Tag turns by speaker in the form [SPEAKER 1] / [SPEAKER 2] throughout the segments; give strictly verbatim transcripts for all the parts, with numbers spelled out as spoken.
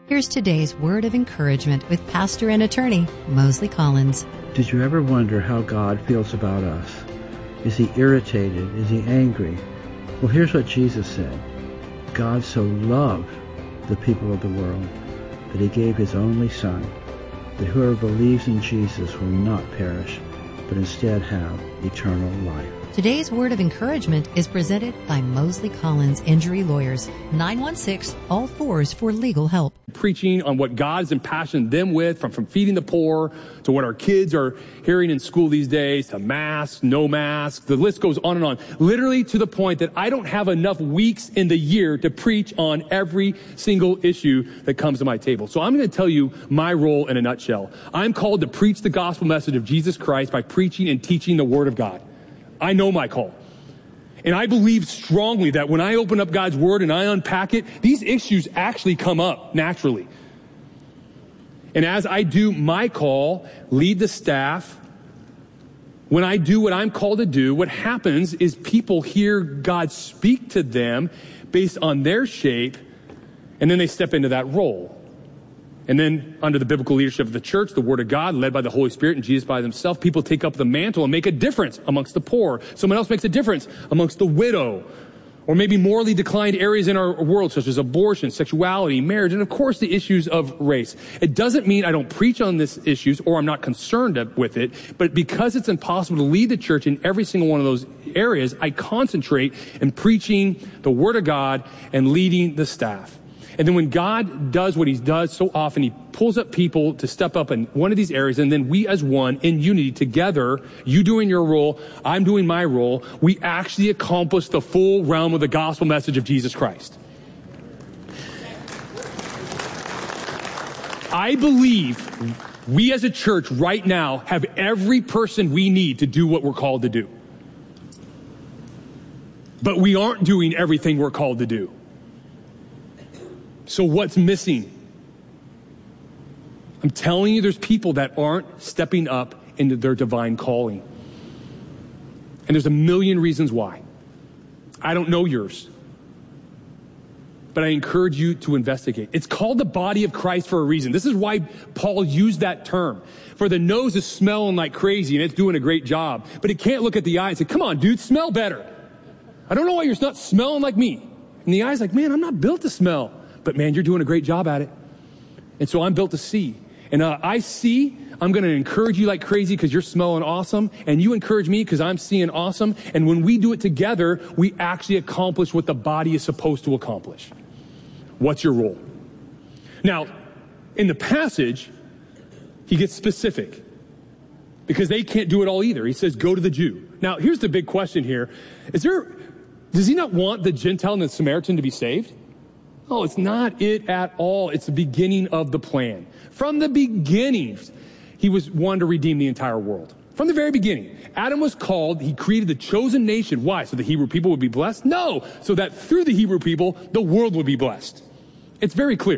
[SPEAKER 1] Here's today's word of encouragement with pastor and attorney Mosley Collins.
[SPEAKER 2] Did you ever wonder how God feels about us? Is he irritated? Is he angry? Well, here's what Jesus said. God so loved the people of the world that he gave his only Son, that whoever believes in Jesus will not perish, but instead have eternal life.
[SPEAKER 1] Today's word of encouragement is presented by Mosley Collins Injury Lawyers, nine one six, all fours for legal help.
[SPEAKER 3] Preaching on what God has impassioned them with, from, from feeding the poor to what our kids are hearing in school these days, to masks, no masks, the list goes on and on. Literally to the point that I don't have enough weeks in the year to preach on every single issue that comes to my table. So I'm going to tell you my role in a nutshell. I'm called to preach the gospel message of Jesus Christ by preaching and teaching the Word of God. I know my call. And I believe strongly that when I open up God's Word and I unpack it, these issues actually come up naturally. And as I do my call, lead the staff, when I do what I'm called to do, what happens is people hear God speak to them based on their shape, and then they step into that role. And then under the biblical leadership of the church, the Word of God, led by the Holy Spirit and Jesus by themselves, people take up the mantle and make a difference amongst the poor. Someone else makes a difference amongst the widow. Or maybe morally declined areas in our world, such as abortion, sexuality, marriage, and of course the issues of race. It doesn't mean I don't preach on these issues or I'm not concerned with it, but because it's impossible to lead the church in every single one of those areas, I concentrate in preaching the Word of God and leading the staff. And then when God does what he does so often, he pulls up people to step up in one of these areas, and then we as one, in unity, together, you doing your role, I'm doing my role, we actually accomplish the full realm of the gospel message of Jesus Christ. I believe we as a church right now have every person we need to do what we're called to do. But we aren't doing everything we're called to do. So what's missing? I'm telling you, there's people that aren't stepping up into their divine calling. And there's a million reasons why. I don't know yours. But I encourage you to investigate. It's called the body of Christ for a reason. This is why Paul used that term. For the nose is smelling like crazy and it's doing a great job. But it can't look at the eye and say, come on, dude, smell better. I don't know why you're not smelling like me. And the eye's like, man, I'm not built to smell. But man, you're doing a great job at it. And so I'm built to see. And uh, I see, I'm going to encourage you like crazy because you're smelling awesome. And you encourage me because I'm seeing awesome. And when we do it together, we actually accomplish what the body is supposed to accomplish. What's your role? Now, in the passage, he gets specific because they can't do it all either. He says, go to the Jew. Now, here's the big question here. Is there, does he not want the Gentile and the Samaritan to be saved? Oh, it's not it at all. It's the beginning of the plan. From the beginning, he was one to redeem the entire world. From the very beginning, Adam was called, he created the chosen nation. Why? So the Hebrew people would be blessed? No, so that through the Hebrew people, the world would be blessed. It's very clear.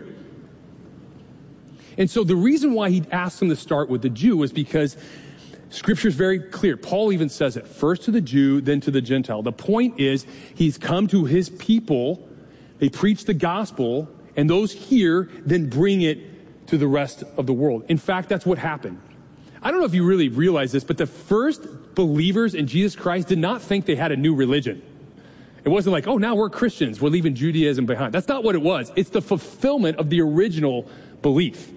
[SPEAKER 3] And so the reason why he asked them to start with the Jew was because Scripture is very clear. Paul even says it, first to the Jew, then to the Gentile. The point is, he's come to his people. They preach the gospel, and those here then bring it to the rest of the world. In fact, that's what happened. I don't know if you really realize this, but the first believers in Jesus Christ did not think they had a new religion. It wasn't like, oh, now we're Christians, we're leaving Judaism behind. That's not what it was. It's the fulfillment of the original belief.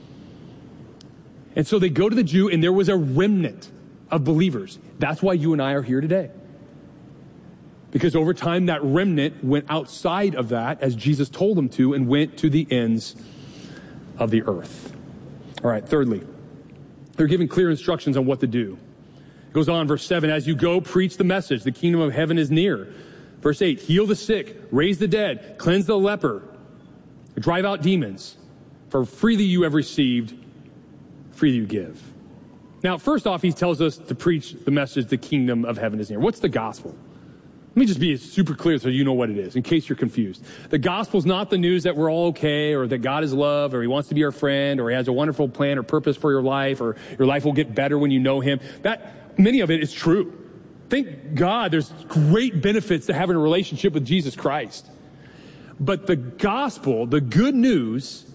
[SPEAKER 3] And so they go to the Jew, and there was a remnant of believers. That's why you and I are here today. Because over time, that remnant went outside of that, as Jesus told them to, and went to the ends of the earth. All right, thirdly, they're given clear instructions on what to do. It goes on, verse seven, as you go, preach the message. The kingdom of heaven is near. Verse eight, heal the sick, raise the dead, cleanse the leper, drive out demons. For freely you have received, freely you give. Now, first off, he tells us to preach the message, the kingdom of heaven is near. What's the gospel? Let me just be super clear so you know what it is, in case you're confused. The gospel's not the news that we're all okay, or that God is love, or he wants to be our friend, or he has a wonderful plan or purpose for your life, or your life will get better when you know him. That, many of it is true. Thank God there's great benefits to having a relationship with Jesus Christ. But the gospel, the good news,